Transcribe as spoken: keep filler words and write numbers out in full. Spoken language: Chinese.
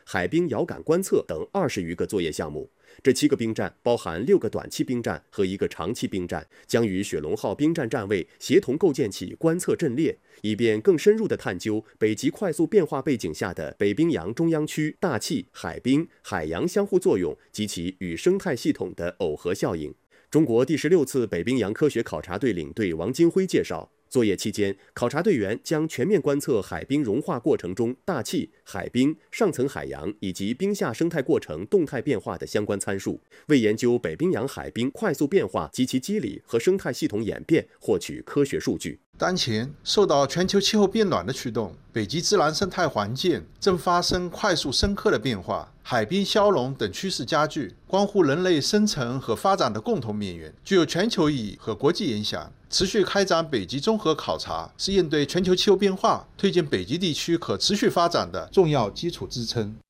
海冰遥感观测等二十余个作业项目。这七个兵站包含六个短期兵站和一个长期兵站，将与雪龙号兵站站位协同构建起观测阵列，以便更深入地探究北极快速变化背景下的北冰洋中央区大气、海冰、海洋相互作用及其与生态系统的耦合效应。中国第十六次北冰洋科学考察队领队王金辉介绍，作业期间，考察队员将全面观测海冰融化过程中大气、海冰、上层海洋以及冰下生态过程动态变化的相关参数，为研究北冰洋海冰快速变化及其机理和生态系统演变获取科学数据。 当前，受到全球气候变暖的驱动，北极自然生态环境正发生快速深刻的变化，海冰消融等趋势加剧，关乎人类生存和发展的共同命运，具有全球意义和国际影响。持续开展北极综合考察，是应对全球气候变化、推进北极地区可持续发展的重要基础支撑。